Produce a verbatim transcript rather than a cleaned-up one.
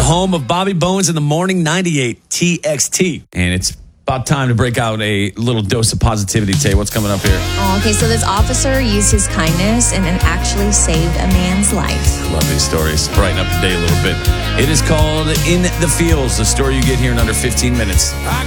home of Bobby Bones in the Morning, ninety-eight T X T. And it's about time to break out a little dose of positivity. Tay, what's coming up here? Oh, okay, so this officer used his kindness and it actually saved a man's life. I love these stories. Brighten up your day a little bit. It is called In the Fields, the story you get here in under fifteen minutes.